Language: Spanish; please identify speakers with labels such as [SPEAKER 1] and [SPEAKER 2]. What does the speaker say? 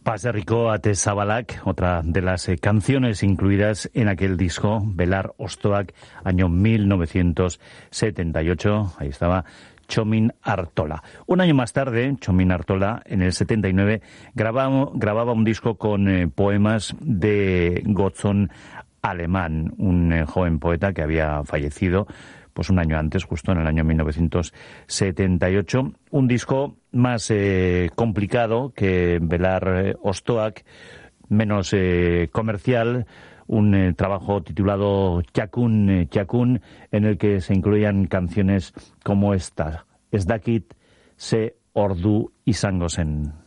[SPEAKER 1] Baserriko Ate Zabalak, otra de las canciones incluidas en aquel disco, Belar Hostoak, año 1978. Ahí estaba Txomin Artola. Un año más tarde, Txomin Artola, en el 79, grababa un disco con poemas de Gotzon Alemán, un joven poeta que había fallecido pues un año antes, justo en el año 1978. Un disco más complicado que Belar Hostoak, menos comercial, un trabajo titulado Txakun Txakun, en el que se incluían canciones como esta, Ez dakit ze ordu izango zen.